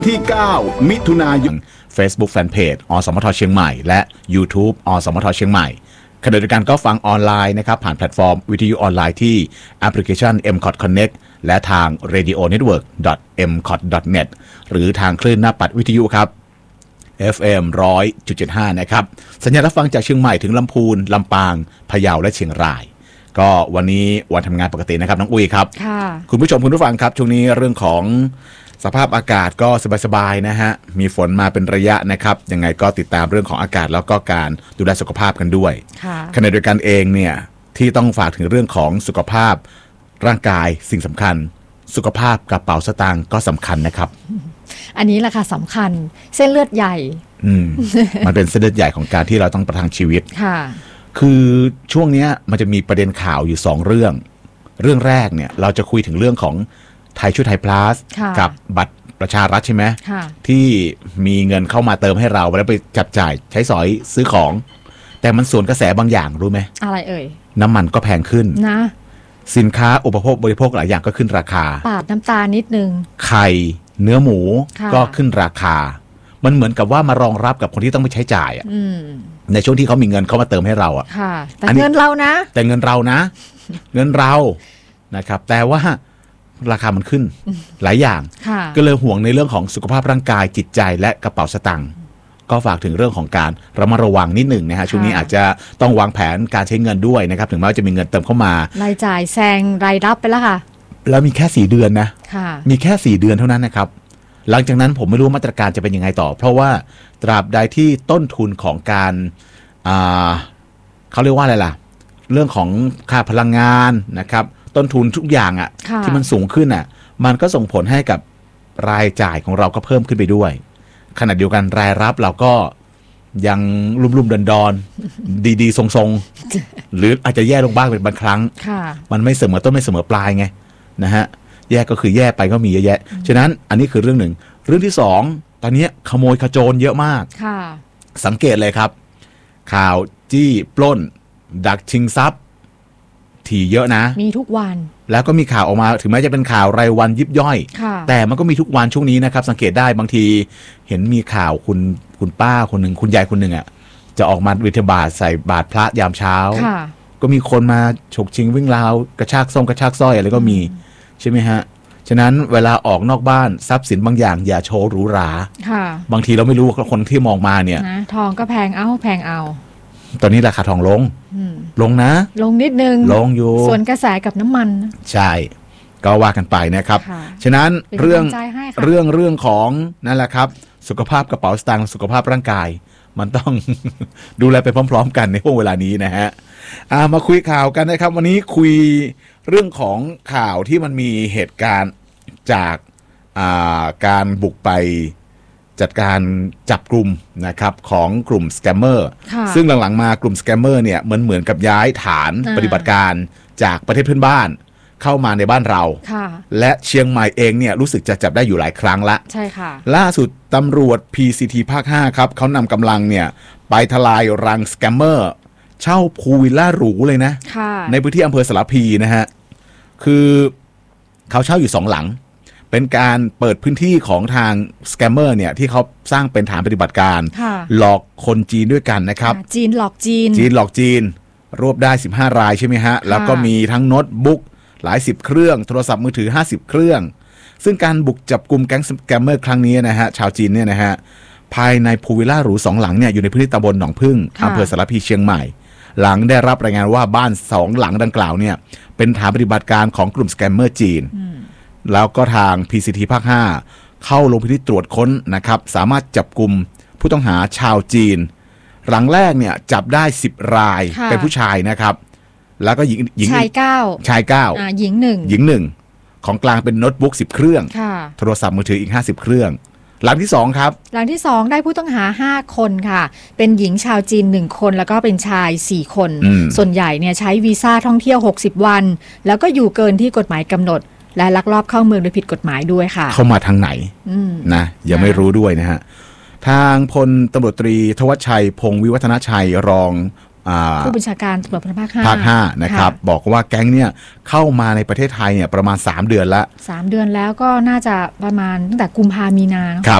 ที่ 9 มิถุนายน Facebook Fanpage อสมทเชียงใหม่และ YouTube อสมทเชียงใหม่ขณะเดียวกันก็ฟังออนไลน์นะครับผ่านแพลตฟอร์มวิทยุออนไลน์ที่แอปพลิเคชัน MCOT Connect และทาง radionetwork.mcot.net หรือทางคลื่นหน้าปัดวิทยุครับ FM 100.75 นะครับสัญญาณรับฟังจากเชียงใหม่ถึงลำพูนลำปางพะเยาและเชียงรายก็วันนี้วันทำงานปกตินะครับน้องอุ้ยครับคุณผู้ชมคุณผู้ฟังครับช่วงนี้เรื่องของสภาพอากาศก็สบายๆนะฮะมีฝนมาเป็นระยะนะครับยังไงก็ติดตามเรื่องของอากาศแล้วก็การดูแลสุขภาพกันด้วยขณะเดียวกันเองเนี่ยที่ต้องฝากถึงเรื่องของสุขภาพร่างกายสิ่งสำคัญสุขภาพกระเป๋าสตางค์ก็สำคัญนะครับอันนี้แหละค่ะสำคัญเส้นเลือดใหญ่มันเป็นเส้นเลือดใหญ่ของการที่เราต้องประทังชีวิตค่ะคือช่วงนี้มันจะมีประเด็นข่าวอยู่2เรื่องแรกเนี่ยเราจะคุยถึงเรื่องของไทยช่วยไทยพลัสกับบัตรประชารัฐใช่ไหมที่มีเงินเข้ามาเติมให้เราแล้วไปจับจ่ายใช้สอยซื้อของแต่มันส่วนกระแสบางอย่างรู้ไหมอะไรเอ่ยน้ำมันก็แพงขึ้นนะสินค้าอุปโภคบริโภคหลายอย่างก็ขึ้นราคาปาดน้ำตานิดนึงไข่เนื้อหมูก็ขึ้นราคามันเหมือนกับว่ามารองรับกับคนที่ต้องไปใช้จ่ายอ่ะในช่วงที่เขามีเงินเข้ามาเติมให้เราอ่ะแต่เงินเรานะแต่เงินเรานะเงินเรานะครับแต่ว่าราคามันขึ้นหลายอย่างก็เลยห่วงในเรื่องของสุขภาพร่างกายจิตใจและกระเป๋าสตางค์ก็ฝากถึงเรื่องของการระมัดระวังนิดหนึ่งนะฮะช่วงนี้อาจจะต้องวางแผนการใช้เงินด้วยนะครับถึงแม้ว่าจะมีเงินเติมเข้ามารายจ่ายแซงรายรับไปแล้วค่ะแล้วมีแค่4 เดือนนะมีแค่4 เดือนเท่านั้นนะครับหลังจากนั้นผมไม่รู้มาตรการจะเป็นยังไงต่อเพราะว่าตราบใดที่ต้นทุนของการเขาเรียกว่าอะไรล่ะเรื่องของค่าพลังงานนะครับต้นทุนทุกอย่างอ่ะที่มันสูงขึ้นอ่ะมันก็ส่งผลให้กับรายจ่ายของเราก็เพิ่มขึ้นไปด้วยขณะเดียวกันรายรับเราก็ยังลุ่มๆดอนๆดีๆทรงๆหรืออาจจะแย่ลงบ้างเป็นบางครั้งมันไม่เสมอต้นไม่เสมอปลายไงนะฮะแย่ก็คือแย่ไปก็มีเยอะแยะฉะนั้นอันนี้คือเรื่องหนึ่งเรื่องที่2ตอนนี้ขโมยขโจรเยอะมากสังเกตเลยครับข่าวจี้ปล้นดักชิงทรัพย์ถี่เยอะนะมีทุกวันแล้วก็มีข่าวออกมาถึงแม้จะเป็นข่าวรายวันยิบย่อยแต่มันก็มีทุกวันช่วงนี้นะครับสังเกตได้บางทีเห็นมีข่าวคุณป้าคนหนึ่งคุณยายคนหนึ่งอ่ะจะออกมาบิณฑบาตใส่บาตรพระยามเช้าก็มีคนมาฉกชิงวิ่งราวกระชากส้มกระชากสร้อยอะไรก็มีใช่ไหมฮะฉะนั้นเวลาออกนอกบ้านทรัพย์สินบางอย่างอย่าโชว์หรูหราบางทีเราไม่รู้คนที่มองมาเนี่ยทองก็แพงเอาตอนนี้ราคาทองลงนะลงนิดนึงลงอยู่ส่วนกระแสกับน้ำมันใช่ก็ว่ากันไปนะครับฉะนั้นเรื่องของนั่นแหละครับสุขภาพกระเป๋าสตางค์สุขภาพร่างกายมันต้องดูแลไปพร้อมๆกันในช่วงเวลานี้นะฮะมาคุยข่าวกันนะครับวันนี้คุยเรื่องของข่าวที่มันมีเหตุการณ์จากการบุกไปจัดการจับกลุ่มนะครับของกลุ่มสแกมเมอร์ซึ่งหลังๆมากลุ่มสแกมเมอร์เนี่ยเหมือนกับย้ายฐานปฏิบัติการจากประเทศเพื่อนบ้านเข้ามาในบ้านเราและเชียงใหม่เองเนี่ยรู้สึกจะจับได้อยู่หลายครั้งละใช่ค่ะล่าสุดตำรวจ PCT ภาค 5ครับเขานำกำลังเนี่ยไปทลายรังสแกมเมอร์เช่าพูลวิลล่าหรูเลยนะในพื้นที่อำเภอสารพีนะฮะคือเขาเช่าอยู่2 หลังเป็นการเปิดพื้นที่ของทางสแกมเมอร์เนี่ยที่เขาสร้างเป็นฐานปฏิบัติการหลอกคนจีนด้วยกันนะครับจีนหลอกจีนรวบได้15 รายใช่ไหมฮะแล้วก็มีทั้งโน้ตบุ๊กหลาย10 เครื่องโทรศัพท์มือถือ50 เครื่องซึ่งการบุกจับกลุ่มแก๊งสแกมเมอร์ครั้งนี้นะฮะชาวจีนเนี่ยนะฮะภายในพูลวิลล่าหรู2 หลังเนี่ยอยู่ในพื้นที่ตำบลหนองพึ่งอำเภอสารพีเชียงใหม่หลังได้รับรายงานว่าบ้าน2 หลังดังกล่าวเนี่ยเป็นฐานปฏิบัติการของกลุ่มสแกมเมอร์จีนแล้วก็ทาง PCT ภาค 5เข้าลงพื้นที่ตรวจค้นนะครับสามารถจับกลุ่มผู้ต้องหาชาวจีนหลังแรกเนี่ยจับได้10 รายเป็นผู้ชายนะครับแล้วก็หญิงชาย9หญิง 1ของกลางเป็นโน้ตบุ๊ก10 เครื่องโทรศัพท์มือถืออีก50 เครื่องหลังที่2ครับหลังที่2ได้ผู้ต้องหา5 คนค่ะเป็นหญิงชาวจีน1 คนแล้วก็เป็นชาย4 คนส่วนใหญ่เนี่ยใช้วีซ่าท่องเที่ยว60 วันแล้วก็อยู่เกินที่กฎหมายกำหนดและลักลอบเข้าเมืองโดยผิดกฎหมายด้วยค่ะเข้ามาทางไหนนะยังไม่รู้ด้วยนะฮะทางพลตำรวจตรีทวัชชัยพงศ์วิวัฒนชัยรองผู้บัญชาการตำรวจภูธรภาค 5นะครับบอกว่าแก๊งเนี่ยเข้ามาในประเทศไทยเนี่ยประมาณ3 เดือนแล้ว 3 เดือนแล้วก็น่าจะประมาณตั้งแต่กุมภามีนา